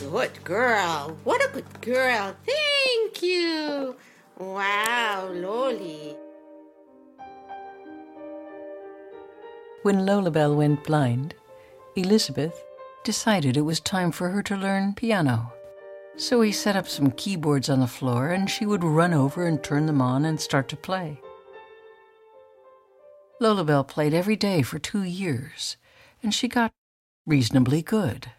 Good girl. What a good girl. Thank you. Wow, Loli. When Lolabelle went blind, Elizabeth decided it was time for her to learn piano. So he set up some keyboards on the floor, and she would run over and turn them on and start to play. Lolabelle played every day for 2 years, and she got reasonably good.